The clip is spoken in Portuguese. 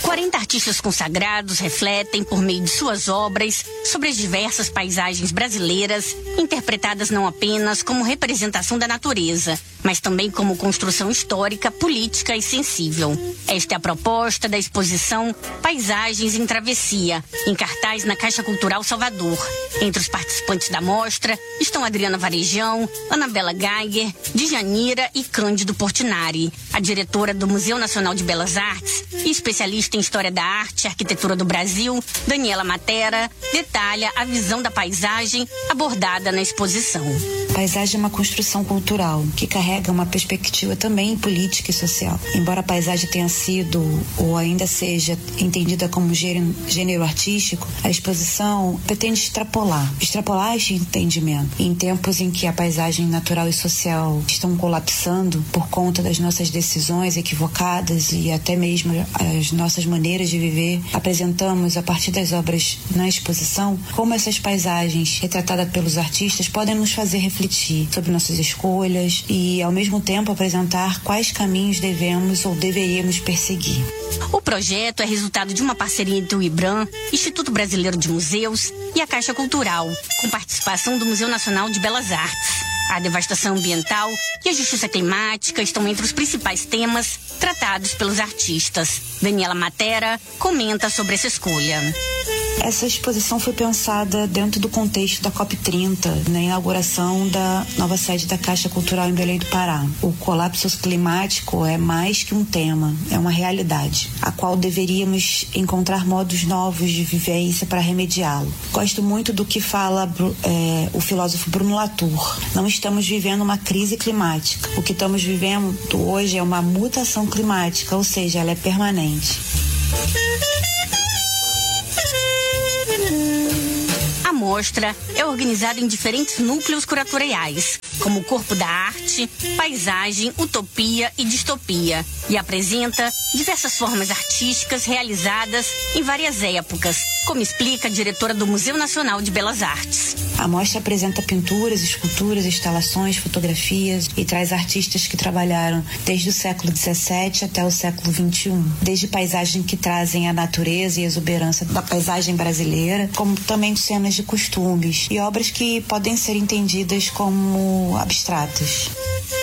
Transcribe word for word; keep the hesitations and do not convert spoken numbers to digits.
quarenta artistas consagrados refletem, por meio de suas obras, sobre as diversas paisagens brasileiras, interpretadas não apenas como representação da natureza, mas também como construção histórica, política e sensível. Esta é a proposta da exposição Paisagens em Travessia, em cartaz na Caixa Cultural Salvador. Entre os participantes da mostra estão Adriana Varejão, Anabela Geiger, Djanira e Cândido Portinari. A diretora do Museu Nacional de Belas Artes e especialista em História da Arte e Arquitetura do Brasil, Daniela Matera, detalha a visão da paisagem abordada na exposição. Paisagem é uma construção cultural que carrega uma perspectiva também política e social. Embora a paisagem tenha sido ou ainda seja entendida como gênero, gênero artístico, a exposição pretende extrapolar, extrapolar este entendimento. Em tempos em que a paisagem natural e social estão colapsando por conta das nossas decisões equivocadas e até mesmo as nossas maneiras de viver, apresentamos a partir das obras na exposição como essas paisagens retratadas pelos artistas podem nos fazer refletir sobre nossas escolhas e ao mesmo tempo apresentar quais caminhos devemos ou deveríamos perseguir. O projeto é resultado de uma parceria entre o IBRAM, Instituto Brasileiro de Museus, e a Caixa Cultural, com participação do Museu Nacional de Belas Artes. A devastação ambiental e a justiça climática estão entre os principais temas tratados pelos artistas. Daniela Matera comenta sobre essa escolha. Essa exposição foi pensada dentro do contexto da COP trinta, na inauguração da nova sede da Caixa Cultural em Belém do Pará. O colapso climático é mais que um tema, é uma realidade, a qual deveríamos encontrar modos novos de vivência para remediá-lo. Gosto muito do que fala é, o filósofo Bruno Latour. Não estamos vivendo uma crise climática. O que estamos vivendo hoje é uma mutação climática, ou seja, ela é permanente. A mostra é organizada em diferentes núcleos curatoriais, como o Corpo da Arte, Paisagem, Utopia e Distopia, e apresenta diversas formas artísticas realizadas em várias épocas, como explica a diretora do Museu Nacional de Belas Artes. A mostra apresenta pinturas, esculturas, instalações, fotografias e traz artistas que trabalharam desde o século dezessete até o século vinte e um. Desde paisagens que trazem a natureza e a exuberância da paisagem brasileira, como também cenas de costumes e obras que podem ser entendidas como abstratas.